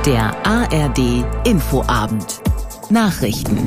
Der ARD Infoabend. Nachrichten.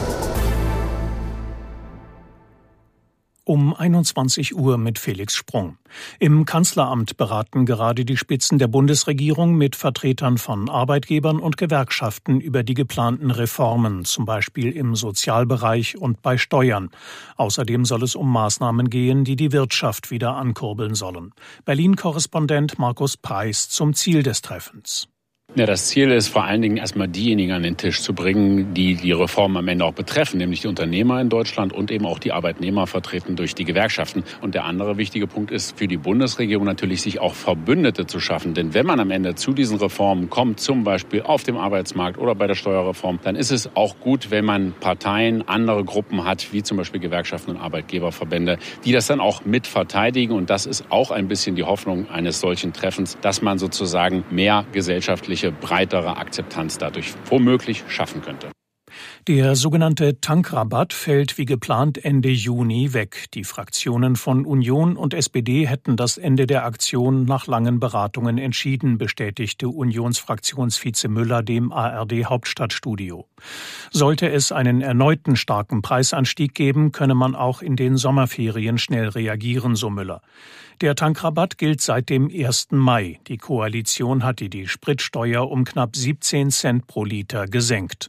Um 21 Uhr mit Felix Sprung. Im Kanzleramt beraten gerade die Spitzen der Bundesregierung mit Vertretern von Arbeitgebern und Gewerkschaften über die geplanten Reformen, zum Beispiel im Sozialbereich und bei Steuern. Außerdem soll es um Maßnahmen gehen, die die Wirtschaft wieder ankurbeln sollen. Berlin-Korrespondent Markus Preis zum Ziel des Treffens. Ja, das Ziel ist vor allen Dingen erstmal diejenigen an den Tisch zu bringen, die die Reformen am Ende auch betreffen, nämlich die Unternehmer in Deutschland und eben auch die Arbeitnehmer vertreten durch die Gewerkschaften. Und der andere wichtige Punkt ist für die Bundesregierung natürlich, sich auch Verbündete zu schaffen. Denn wenn man am Ende zu diesen Reformen kommt, zum Beispiel auf dem Arbeitsmarkt oder bei der Steuerreform, dann ist es auch gut, wenn man Parteien, andere Gruppen hat, wie zum Beispiel Gewerkschaften und Arbeitgeberverbände, die das dann auch mit verteidigen. Und das ist auch ein bisschen die Hoffnung eines solchen Treffens, dass man sozusagen mehr gesellschaftliche, breitere Akzeptanz dadurch womöglich schaffen könnte. Der sogenannte Tankrabatt fällt wie geplant Ende Juni weg. Die Fraktionen von Union und SPD hätten das Ende der Aktion nach langen Beratungen entschieden, bestätigte Unionsfraktionsvize Müller dem ARD Hauptstadtstudio. Sollte es einen erneuten starken Preisanstieg geben, könne man auch in den Sommerferien schnell reagieren, so Müller. Der Tankrabatt gilt seit dem 1. Mai. Die Koalition hatte die Spritsteuer um knapp 17 Cent pro Liter gesenkt.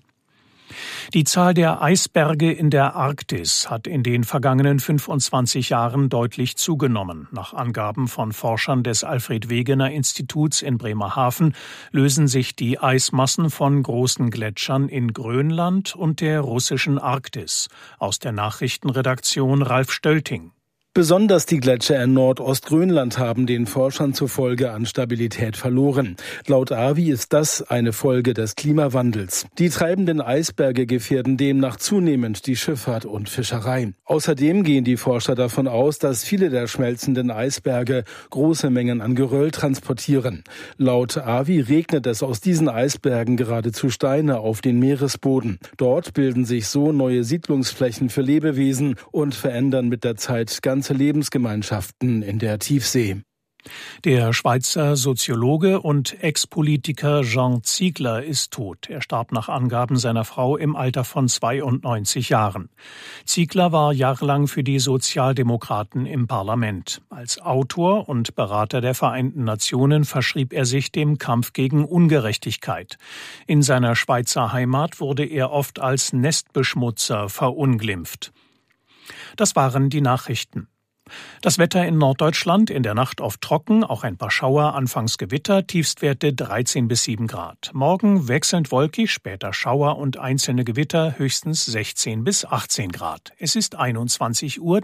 Die Zahl der Eisberge in der Arktis hat in den vergangenen 25 Jahren deutlich zugenommen. Nach Angaben von Forschern des Alfred-Wegener-Instituts in Bremerhaven lösen sich die Eismassen von großen Gletschern in Grönland und der russischen Arktis. Aus der Nachrichtenredaktion Ralf Stölting. Besonders die Gletscher in Nordostgrönland haben den Forschern zufolge an Stabilität verloren. Laut AWI ist das eine Folge des Klimawandels. Die treibenden Eisberge gefährden demnach zunehmend die Schifffahrt und Fischerei. Außerdem gehen die Forscher davon aus, dass viele der schmelzenden Eisberge große Mengen an Geröll transportieren. Laut AWI regnet es aus diesen Eisbergen geradezu Steine auf den Meeresboden. Dort bilden sich so neue Siedlungsflächen für Lebewesen und verändern mit der Zeit ganze Lebensgemeinschaften in der Tiefsee. Der Schweizer Soziologe und Ex-Politiker Jean Ziegler ist tot. Er starb nach Angaben seiner Frau im Alter von 92 Jahren. Ziegler war jahrelang für die Sozialdemokraten im Parlament. Als Autor und Berater der Vereinten Nationen verschrieb er sich dem Kampf gegen Ungerechtigkeit. In seiner Schweizer Heimat wurde er oft als Nestbeschmutzer verunglimpft. Das waren die Nachrichten. Das Wetter in Norddeutschland in der Nacht oft trocken, auch ein paar Schauer, anfangs Gewitter, Tiefstwerte 13 bis 7 Grad. Morgen wechselnd wolkig, später Schauer und einzelne Gewitter, höchstens 16 bis 18 Grad. Es ist 21:03 Uhr.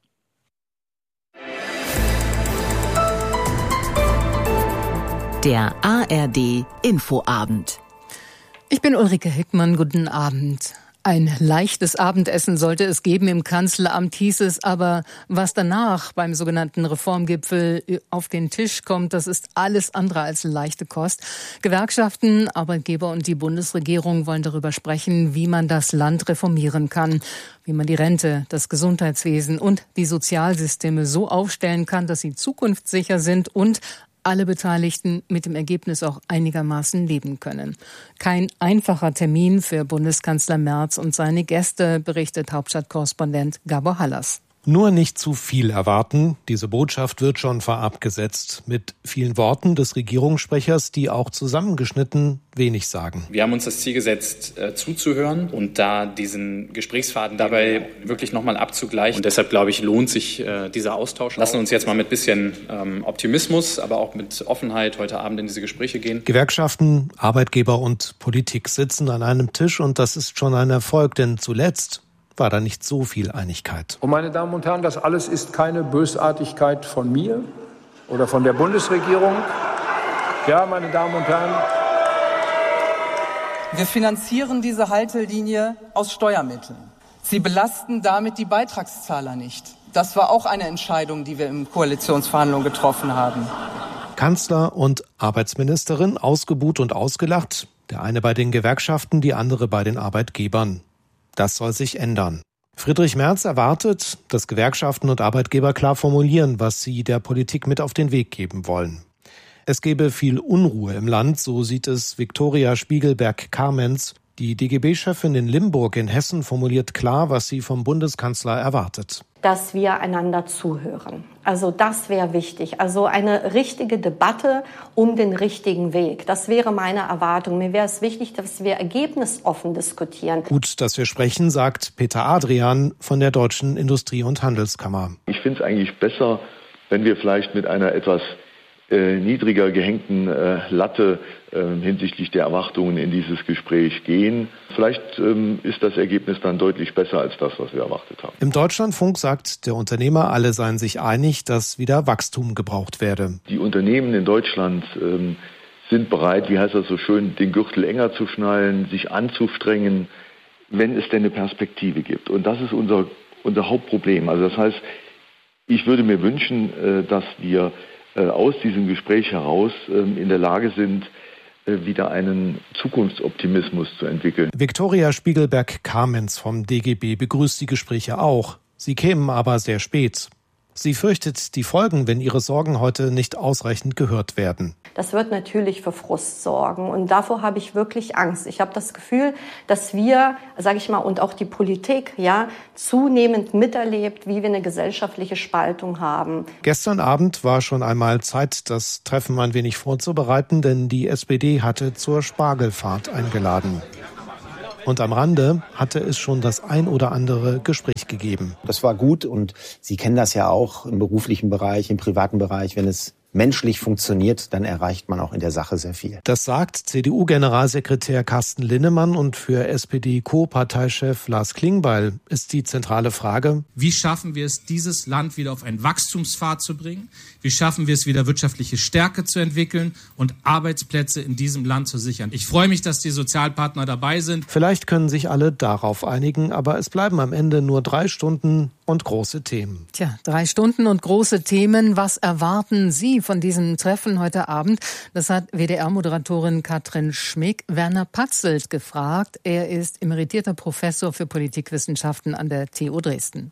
Der ARD Infoabend. Ich bin Ulrike Hickmann, guten Abend. Ein leichtes Abendessen sollte es geben im Kanzleramt, hieß es, aber was danach beim sogenannten Reformgipfel auf den Tisch kommt, das ist alles andere als leichte Kost. Gewerkschaften, Arbeitgeber und die Bundesregierung wollen darüber sprechen, wie man das Land reformieren kann, wie man die Rente, das Gesundheitswesen und die Sozialsysteme so aufstellen kann, dass sie zukunftssicher sind und alle Beteiligten mit dem Ergebnis auch einigermaßen leben können. Kein einfacher Termin für Bundeskanzler Merz und seine Gäste, berichtet Hauptstadtkorrespondent Gabor Hallas. Nur nicht zu viel erwarten. Diese Botschaft wird schon vorab gesetzt. Mit vielen Worten des Regierungssprechers, die auch zusammengeschnitten wenig sagen. Wir haben uns das Ziel gesetzt, zuzuhören und da diesen Gesprächsfaden dabei wirklich nochmal abzugleichen. Und deshalb, glaube ich, lohnt sich dieser Austausch. Lassen uns jetzt mal mit bisschen Optimismus, aber auch mit Offenheit heute Abend in diese Gespräche gehen. Gewerkschaften, Arbeitgeber und Politik sitzen an einem Tisch und das ist schon ein Erfolg, denn zuletzt war da nicht so viel Einigkeit. Und meine Damen und Herren, das alles ist keine Bösartigkeit von mir oder von der Bundesregierung. Ja, meine Damen und Herren. Wir finanzieren diese Haltelinie aus Steuermitteln. Sie belasten damit die Beitragszahler nicht. Das war auch eine Entscheidung, die wir in Koalitionsverhandlungen getroffen haben. Kanzler und Arbeitsministerin ausgebuht und ausgelacht. Der eine bei den Gewerkschaften, die andere bei den Arbeitgebern. Das soll sich ändern. Friedrich Merz erwartet, dass Gewerkschaften und Arbeitgeber klar formulieren, was sie der Politik mit auf den Weg geben wollen. Es gebe viel Unruhe im Land, so sieht es Viktoria Spiegelberg-Karmenz. Die DGB-Chefin in Limburg in Hessen formuliert klar, was sie vom Bundeskanzler erwartet. Dass wir einander zuhören. Also das wäre wichtig. Also eine richtige Debatte um den richtigen Weg. Das wäre meine Erwartung. Mir wäre es wichtig, dass wir ergebnisoffen diskutieren. Gut, dass wir sprechen, sagt Peter Adrian von der Deutschen Industrie- und Handelskammer. Ich finde es eigentlich besser, wenn wir vielleicht mit einer etwas niedriger gehängten Latte hinsichtlich der Erwartungen in dieses Gespräch gehen. Vielleicht ist das Ergebnis dann deutlich besser als das, was wir erwartet haben. Im Deutschlandfunk sagt der Unternehmer, alle seien sich einig, dass wieder Wachstum gebraucht werde. Die Unternehmen in Deutschland sind bereit, wie heißt das so schön, den Gürtel enger zu schnallen, sich anzustrengen, wenn es denn eine Perspektive gibt. Und das ist unser Hauptproblem. Also das heißt, ich würde mir wünschen, dass wir aus diesem Gespräch heraus in der Lage sind, wieder einen Zukunftsoptimismus zu entwickeln. Viktoria Spiegelberg-Karmenz vom DGB begrüßt die Gespräche auch. Sie kämen aber sehr spät. Sie fürchtet die Folgen, wenn ihre Sorgen heute nicht ausreichend gehört werden. Das wird natürlich für Frust sorgen und davor habe ich wirklich Angst. Ich habe das Gefühl, dass wir, sage ich mal, und auch die Politik, zunehmend miterlebt, wie wir eine gesellschaftliche Spaltung haben. Gestern Abend war schon einmal Zeit, das Treffen ein wenig vorzubereiten, denn die SPD hatte zur Spargelfahrt eingeladen. Und am Rande hatte es schon das ein oder andere Gespräch gegeben. Das war gut und Sie kennen das ja auch im beruflichen Bereich, im privaten Bereich. Wenn es menschlich funktioniert, dann erreicht man auch in der Sache sehr viel. Das sagt CDU-Generalsekretär Carsten Linnemann und für SPD-Co-Parteichef Lars Klingbeil ist die zentrale Frage: Wie schaffen wir es, dieses Land wieder auf einen Wachstumspfad zu bringen? Wie schaffen wir es, wieder wirtschaftliche Stärke zu entwickeln und Arbeitsplätze in diesem Land zu sichern? Ich freue mich, dass die Sozialpartner dabei sind. Vielleicht können sich alle darauf einigen, aber es bleiben am Ende nur 3 Stunden und große Themen. 3 Stunden und große Themen. Was erwarten Sie von diesem Treffen heute Abend? Das hat WDR-Moderatorin Katrin Schmick Werner Patzelt gefragt. Er ist emeritierter Professor für Politikwissenschaften an der TU Dresden.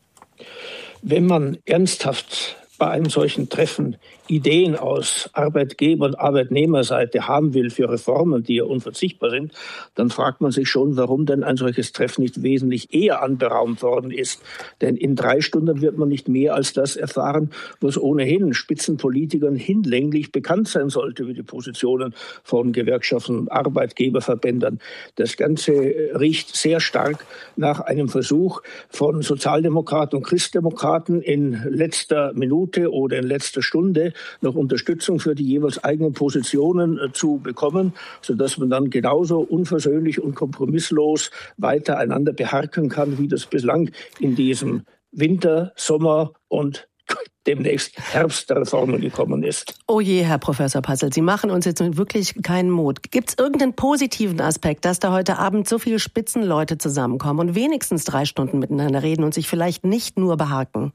Wenn man ernsthaft bei einem solchen Treffen Ideen aus Arbeitgeber- und Arbeitnehmerseite haben will für Reformen, die ja unverzichtbar sind, dann fragt man sich schon, warum denn ein solches Treffen nicht wesentlich eher anberaumt worden ist. Denn in 3 Stunden wird man nicht mehr als das erfahren, was ohnehin Spitzenpolitikern hinlänglich bekannt sein sollte, wie die Positionen von Gewerkschaften und Arbeitgeberverbänden. Das Ganze riecht sehr stark nach einem Versuch von Sozialdemokraten und Christdemokraten in letzter Minute oder in letzter Stunde noch Unterstützung für die jeweils eigenen Positionen zu bekommen, sodass man dann genauso unversöhnlich und kompromisslos weiter einander beharken kann, wie das bislang in diesem Winter, Sommer und demnächst Herbst der Reformen gekommen ist. Oh je, Herr Professor Patzelt, Sie machen uns jetzt wirklich keinen Mut. Gibt es irgendeinen positiven Aspekt, dass da heute Abend so viele Spitzenleute zusammenkommen und wenigstens 3 Stunden miteinander reden und sich vielleicht nicht nur behaken?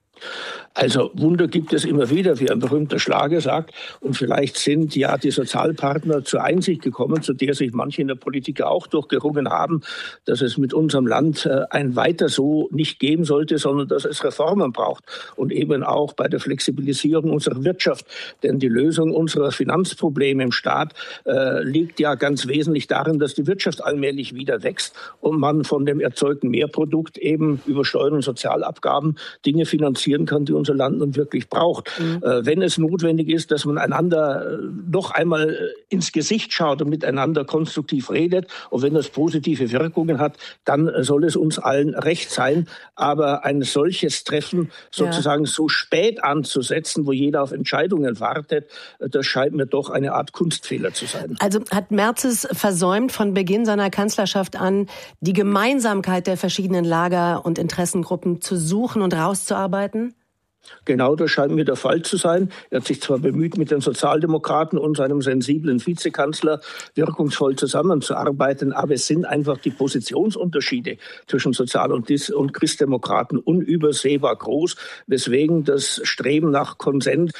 Also Wunder gibt es immer wieder, wie ein berühmter Schlager sagt. Und vielleicht sind ja die Sozialpartner zur Einsicht gekommen, zu der sich manche in der Politik auch durchgerungen haben, dass es mit unserem Land ein Weiter so nicht geben sollte, sondern dass es Reformen braucht. Und eben auch bei der Flexibilisierung unserer Wirtschaft. Denn die Lösung unserer Finanzprobleme im Staat liegt ja ganz wesentlich darin, dass die Wirtschaft allmählich wieder wächst und man von dem erzeugten Mehrprodukt eben über Steuern und Sozialabgaben Dinge finanzieren kann, die unser Land nun wirklich braucht. Wenn es notwendig ist, dass man einander noch einmal ins Gesicht schaut und miteinander konstruktiv redet und wenn das positive Wirkungen hat, dann soll es uns allen recht sein. Aber ein solches Treffen sozusagen so spät anzusetzen, wo jeder auf Entscheidungen wartet, das scheint mir doch eine Art Kunstfehler zu sein. Also hat Merz es versäumt, von Beginn seiner Kanzlerschaft an die Gemeinsamkeit der verschiedenen Lager und Interessengruppen zu suchen und rauszuarbeiten? Genau, das scheint mir der Fall zu sein. Er hat sich zwar bemüht, mit den Sozialdemokraten und seinem sensiblen Vizekanzler wirkungsvoll zusammenzuarbeiten, aber es sind einfach die Positionsunterschiede zwischen Sozial- und Christdemokraten unübersehbar groß, weswegen das Streben nach Konsens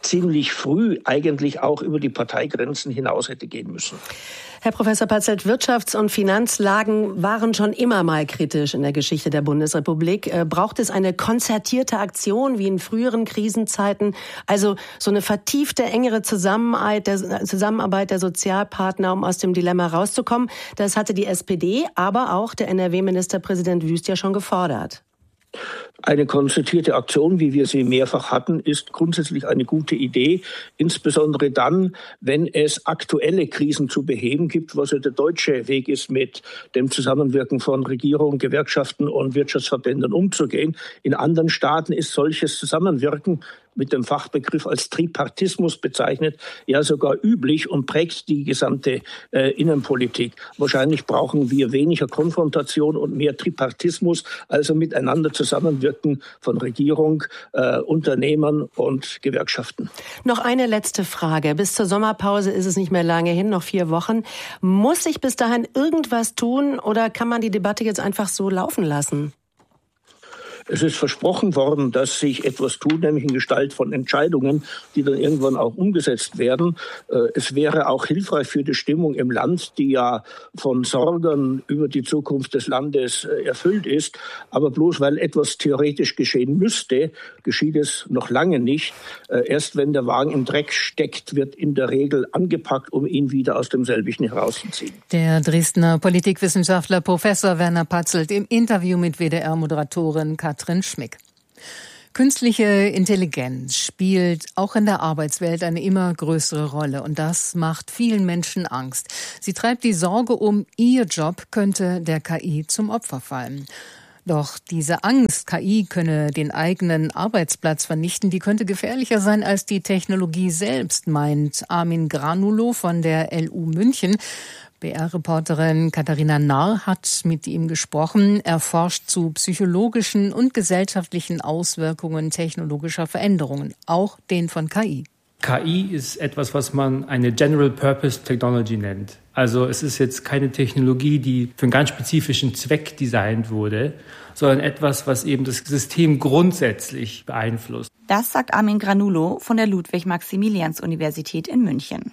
ziemlich früh eigentlich auch über die Parteigrenzen hinaus hätte gehen müssen. Herr Professor Patzelt, Wirtschafts- und Finanzlagen waren schon immer mal kritisch in der Geschichte der Bundesrepublik. Braucht es eine konzertierte Aktion wie in früheren Krisenzeiten? Also so eine vertiefte, engere Zusammenarbeit der Sozialpartner, um aus dem Dilemma rauszukommen. Das hatte die SPD, aber auch der NRW-Ministerpräsident Wüst ja schon gefordert. Eine konzertierte Aktion, wie wir sie mehrfach hatten, ist grundsätzlich eine gute Idee, insbesondere dann, wenn es aktuelle Krisen zu beheben gibt, was ja der deutsche Weg ist, mit dem Zusammenwirken von Regierung, Gewerkschaften und Wirtschaftsverbänden umzugehen. In anderen Staaten ist solches Zusammenwirken mit dem Fachbegriff als Tripartismus bezeichnet, ja sogar üblich und prägt die gesamte Innenpolitik. Wahrscheinlich brauchen wir weniger Konfrontation und mehr Tripartismus, also miteinander Zusammenwirken von Regierung, Unternehmern und Gewerkschaften. Noch eine letzte Frage. Bis zur Sommerpause ist es nicht mehr lange hin, noch 4 Wochen. Muss sich bis dahin irgendwas tun oder kann man die Debatte jetzt einfach so laufen lassen? Es ist versprochen worden, dass sich etwas tut, nämlich in Gestalt von Entscheidungen, die dann irgendwann auch umgesetzt werden. Es wäre auch hilfreich für die Stimmung im Land, die ja von Sorgen über die Zukunft des Landes erfüllt ist. Aber bloß weil etwas theoretisch geschehen müsste, geschieht es noch lange nicht. Erst wenn der Wagen im Dreck steckt, wird in der Regel angepackt, um ihn wieder aus dem selbigen herauszuziehen. Der Dresdner Politikwissenschaftler Professor Werner Patzelt im Interview mit WDR-Moderatorin Katrin Schmick. Künstliche Intelligenz spielt auch in der Arbeitswelt eine immer größere Rolle und das macht vielen Menschen Angst. Sie treibt die Sorge um, ihr Job könnte der KI zum Opfer fallen. Doch diese Angst, KI könne den eigenen Arbeitsplatz vernichten, die könnte gefährlicher sein als die Technologie selbst, meint Armin Granulo von der LU München. BR-Reporterin Katharina Narr hat mit ihm gesprochen. Er forscht zu psychologischen und gesellschaftlichen Auswirkungen technologischer Veränderungen, auch den von KI. KI ist etwas, was man eine General Purpose Technology nennt. Also es ist jetzt keine Technologie, die für einen ganz spezifischen Zweck designt wurde, sondern etwas, was eben das System grundsätzlich beeinflusst. Das sagt Armin Granulo von der Ludwig-Maximilians-Universität in München.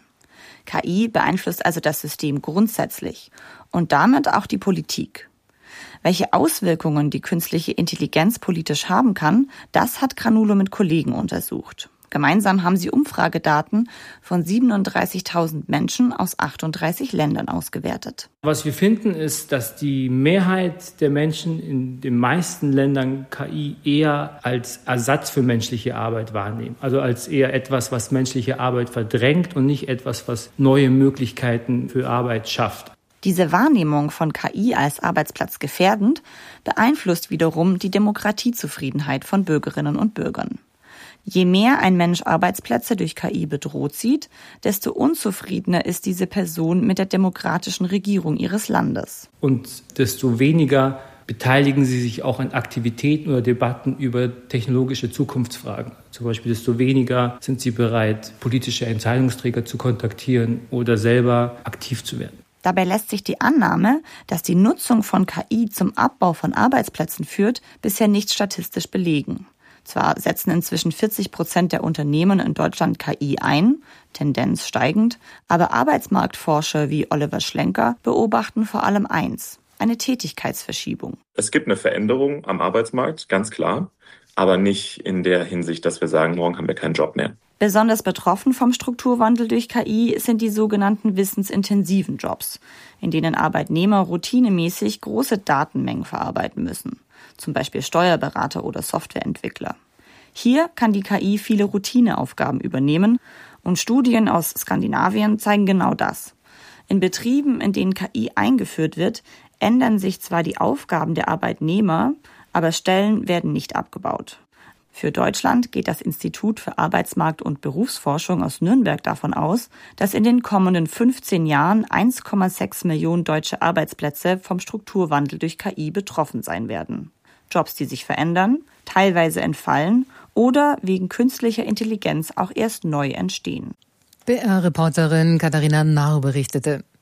KI beeinflusst also das System grundsätzlich und damit auch die Politik. Welche Auswirkungen die künstliche Intelligenz politisch haben kann, das hat Granulo mit Kollegen untersucht. Gemeinsam haben sie Umfragedaten von 37.000 Menschen aus 38 Ländern ausgewertet. Was wir finden, ist, dass die Mehrheit der Menschen in den meisten Ländern KI eher als Ersatz für menschliche Arbeit wahrnehmen. Also als eher etwas, was menschliche Arbeit verdrängt und nicht etwas, was neue Möglichkeiten für Arbeit schafft. Diese Wahrnehmung von KI als Arbeitsplatz gefährdend beeinflusst wiederum die Demokratiezufriedenheit von Bürgerinnen und Bürgern. Je mehr ein Mensch Arbeitsplätze durch KI bedroht sieht, desto unzufriedener ist diese Person mit der demokratischen Regierung ihres Landes. Und desto weniger beteiligen sie sich auch an Aktivitäten oder Debatten über technologische Zukunftsfragen. Zum Beispiel desto weniger sind sie bereit, politische Entscheidungsträger zu kontaktieren oder selber aktiv zu werden. Dabei lässt sich die Annahme, dass die Nutzung von KI zum Abbau von Arbeitsplätzen führt, bisher nicht statistisch belegen. Zwar setzen inzwischen 40% der Unternehmen in Deutschland KI ein, Tendenz steigend, aber Arbeitsmarktforscher wie Oliver Schlenker beobachten vor allem eins: eine Tätigkeitsverschiebung. Es gibt eine Veränderung am Arbeitsmarkt, ganz klar, aber nicht in der Hinsicht, dass wir sagen, morgen haben wir keinen Job mehr. Besonders betroffen vom Strukturwandel durch KI sind die sogenannten wissensintensiven Jobs, in denen Arbeitnehmer routinemäßig große Datenmengen verarbeiten müssen. Zum Beispiel Steuerberater oder Softwareentwickler. Hier kann die KI viele Routineaufgaben übernehmen und Studien aus Skandinavien zeigen genau das. In Betrieben, in denen KI eingeführt wird, ändern sich zwar die Aufgaben der Arbeitnehmer, aber Stellen werden nicht abgebaut. Für Deutschland geht das Institut für Arbeitsmarkt- und Berufsforschung aus Nürnberg davon aus, dass in den kommenden 15 Jahren 1,6 Millionen deutsche Arbeitsplätze vom Strukturwandel durch KI betroffen sein werden. Jobs, die sich verändern, teilweise entfallen oder wegen künstlicher Intelligenz auch erst neu entstehen. BR-Reporterin Katharina Narr berichtete.